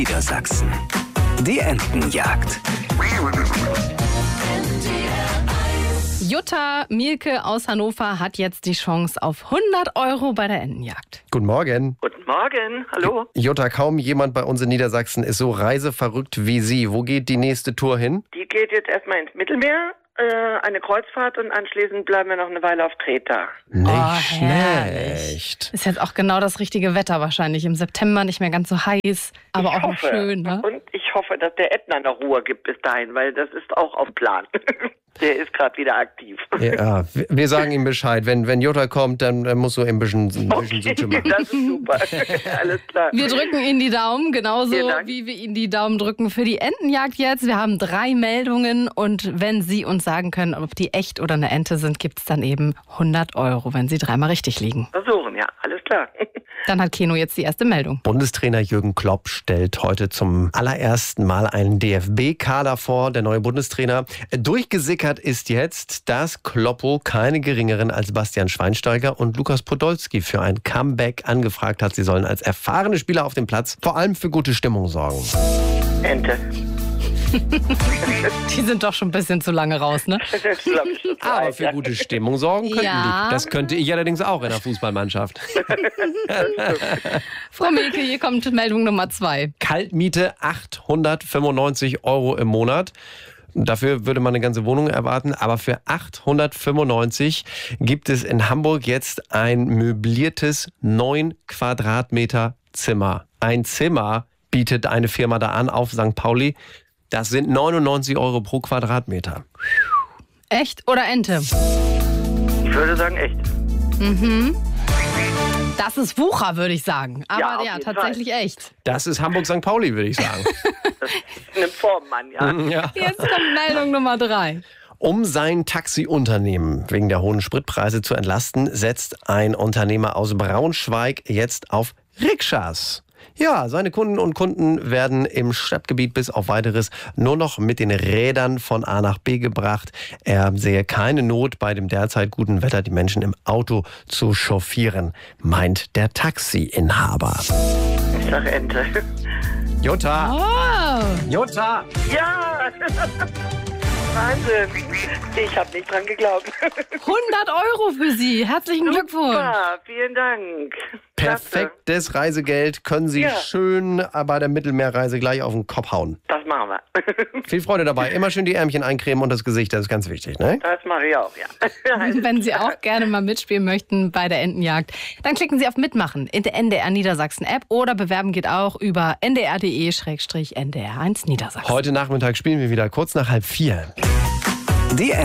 Niedersachsen. Die Entenjagd. Jutta Mielke aus Hannover hat jetzt die Chance auf 100 € bei der Entenjagd. Guten Morgen. Guten Morgen, hallo. Jutta, kaum jemand bei uns in Niedersachsen ist so reiseverrückt wie Sie. Wo geht die nächste Tour hin? Die geht jetzt erstmal ins Mittelmeer, eine Kreuzfahrt und anschließend bleiben wir noch eine Weile auf Kreta. Nicht herrlich. schlecht. Ist jetzt auch genau das richtige Wetter wahrscheinlich. Im September nicht mehr ganz so heiß, aber Ich auch noch hoffe. schön, ne? Und ich hoffe, dass der Ätna noch Ruhe gibt bis dahin, weil das ist auch auf Plan. Der ist gerade wieder aktiv. Ja, wir sagen ihm Bescheid. Wenn Jutta kommt, dann musst du ein bisschen Suche machen. Das ist super. Alles klar. Wir drücken Ihnen die Daumen, genauso Vielen Dank. wie wir Ihnen die Daumen drücken für die Entenjagd jetzt. Wir haben 3 Meldungen und wenn Sie uns sagen können, ob die echt oder eine Ente sind, gibt es dann eben 100 €, wenn Sie 3-mal richtig liegen. Versuchen, ja, alles klar. Dann hat Keno jetzt die erste Meldung. Bundestrainer Jürgen Klopp stellt heute zum allerersten Mal einen DFB-Kader vor, der neue Bundestrainer. Durchgesickert ist jetzt, dass Kloppo keine geringeren als Bastian Schweinsteiger und Lukas Podolski für ein Comeback angefragt hat. Sie sollen als erfahrene Spieler auf dem Platz vor allem für gute Stimmung sorgen. Ente. Die sind doch schon ein bisschen zu lange raus, ne? Das glaub ich schon. Aber für gute Stimmung sorgen könnten Ja. die. Das könnte ich allerdings auch in der Fußballmannschaft. Frau Mielke, hier kommt Meldung Nummer 2. Kaltmiete 895 € im Monat. Dafür würde man eine ganze Wohnung erwarten, aber für 895 gibt es in Hamburg jetzt ein möbliertes 9 Quadratmeter Zimmer. Ein Zimmer bietet eine Firma da an auf St. Pauli. Das sind 99 € pro Quadratmeter. Echt oder Ente? Ich würde sagen, echt. Das ist Wucher, würde ich sagen. Ja, Aber auf ja, jeden tatsächlich echt. Das ist Hamburg-St. Pauli, würde ich sagen. Eine Form, Mann, ja. Ja. Jetzt kommt Meldung Nummer 3. Um sein Taxiunternehmen wegen der hohen Spritpreise zu entlasten, setzt ein Unternehmer aus Braunschweig jetzt auf Rikschas. Ja, seine Kunden und Kunden werden im Stadtgebiet bis auf Weiteres nur noch mit den Rädern von A nach B gebracht. Er sehe keine Not, bei dem derzeit guten Wetter die Menschen im Auto zu chauffieren, meint der Taxiinhaber. Ich sag Ente. Jutta! Oh, Jutta! Ja! Wahnsinn. Ich habe nicht dran geglaubt. 100 € für Sie. Herzlichen Glückwunsch. Super, vielen Dank. Perfektes Reisegeld können Sie Ja. schön bei der Mittelmeerreise gleich auf den Kopf hauen. Das machen wir. Viel Freude dabei. Immer schön die Ärmchen eincremen und das Gesicht, das ist ganz wichtig, ne? Das mache ich auch, ja. Wenn Sie auch gerne mal mitspielen möchten bei der Entenjagd, dann klicken Sie auf Mitmachen in der NDR Niedersachsen App oder bewerben geht auch über ndr.de/ndr1 Niedersachsen. Heute Nachmittag spielen wir wieder kurz nach 3:30. Die